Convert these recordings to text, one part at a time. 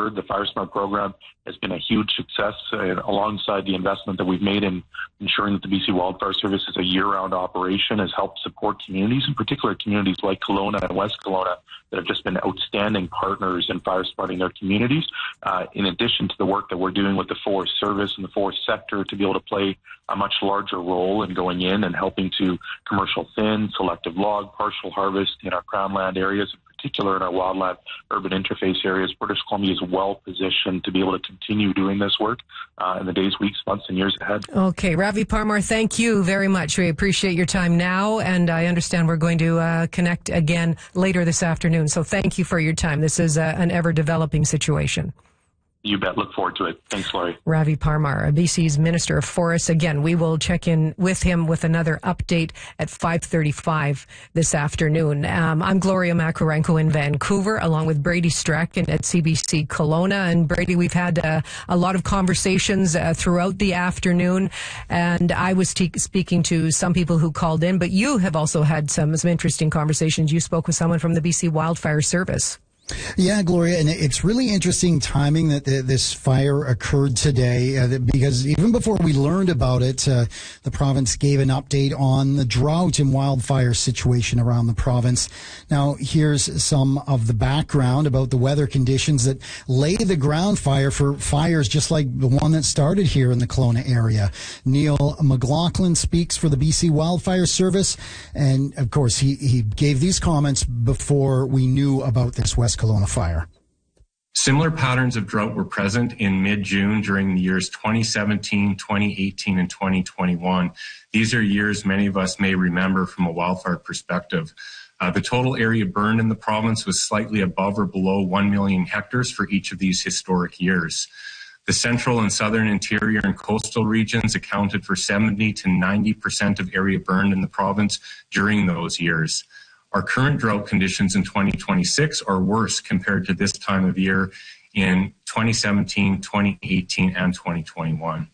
heard, the Fire Smart program has been a huge success alongside the investment that we've made in ensuring that the BC Wildfire Service is a year-round operation, has helped support communities, in particular communities like Kelowna and West Kelowna, that have just been outstanding partners in fire smarting their communities, in addition to the work that we're doing with the Forest Service and the forest sector to be able to play a much larger role in going in and helping to commercial thin, selective log, partial harvest in our Crown land areas, in particular in our wildland urban interface areas. British Columbia is well positioned to be able to continue doing this work in the days, weeks, months, and years ahead. Okay, Ravi Parmar, thank you very much. We appreciate your time now, and I understand we're going to connect again later this afternoon. So thank you for your time. This is an ever-developing situation. You bet. Look forward to it. Thanks, Laurie. Ravi Parmar, BC's Minister of Forests. Again, we will check in with him with another update at 5:35 this afternoon. I'm Gloria Macarenko in Vancouver, along with Brady Strachan at CBC Kelowna. And Brady, we've had a lot of conversations throughout the afternoon, and I was speaking to some people who called in, but you have also had some interesting conversations. You spoke with someone from the BC Wildfire Service. Yeah, Gloria, and it's really interesting timing that this fire occurred today because even before we learned about it, the province gave an update on the drought and wildfire situation around the province. Now, here's some of the background about the weather conditions that lay the ground fire for fires just like the one that started here in the Kelowna area. Neil McLaughlin speaks for the BC Wildfire Service, and of course, he gave these comments before we knew about this West Kelowna fire. Similar patterns of drought were present in mid-June during the years 2017, 2018, and 2021. These are years many of us may remember from a wildfire perspective. The total area burned in the province was slightly above or below 1 million hectares for each of these historic years. The central and southern interior and coastal regions accounted for 70 to 90% of area burned in the province during those years. Our current drought conditions in 2026 are worse compared to this time of year in 2017, 2018, and 2021.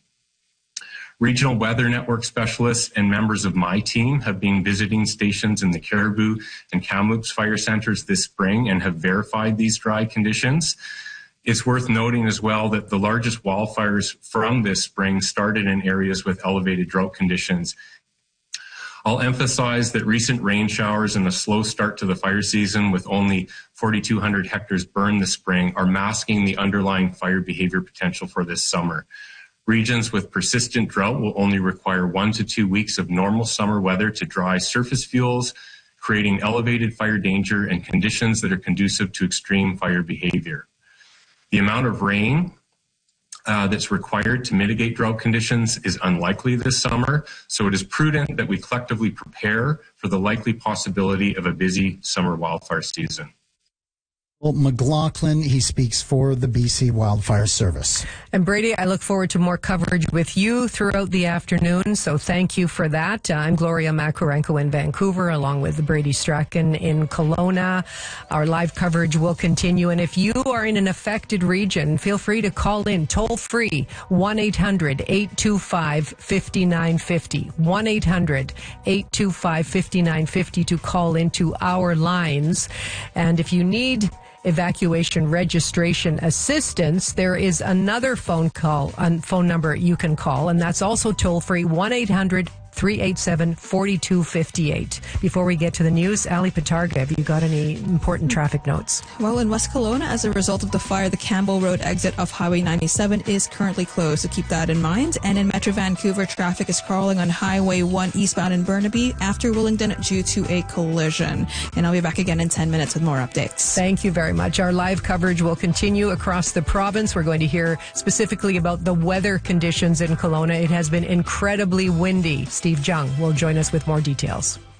Regional Weather Network specialists and members of my team have been visiting stations in the Caribou and Kamloops fire centers this spring and have verified these dry conditions. It's worth noting as well that the largest wildfires from this spring started in areas with elevated drought conditions. I'll emphasize that recent rain showers and a slow start to the fire season with only 4,200 hectares burned this spring are masking the underlying fire behavior potential for this summer. Regions with persistent drought will only require 1 to 2 weeks of normal summer weather to dry surface fuels, creating elevated fire danger and conditions that are conducive to extreme fire behavior. The amount of rain that's required to mitigate drought conditions is unlikely this summer, so it is prudent that we collectively prepare for the likely possibility of a busy summer wildfire season. Well, McLaughlin, he speaks for the BC Wildfire Service. And Brady, I look forward to more coverage with you throughout the afternoon, so thank you for that. I'm Gloria Macarenko in Vancouver, along with Brady Strachan in Kelowna. Our live coverage will continue, and if you are in an affected region, feel free to call in toll-free, 1-800-825-5950, 1-800-825-5950 to call into our lines. And if you need evacuation registration assistance, there is another phone number you can call, and that's also toll free, 1-800-387-4258. Before we get to the news, Ali Patarga, have you got any important traffic notes? Well, in West Kelowna, as a result of the fire, the Campbell Road exit of Highway 97 is currently closed, so keep that in mind. And in Metro Vancouver, traffic is crawling on Highway 1 eastbound in Burnaby after Willingdon due to a collision. And I'll be back again in 10 minutes with more updates. Thank you very much. Our live coverage will continue across the province. We're going to hear specifically about the weather conditions in Kelowna. It has been incredibly windy. Steve Jung will join us with more details.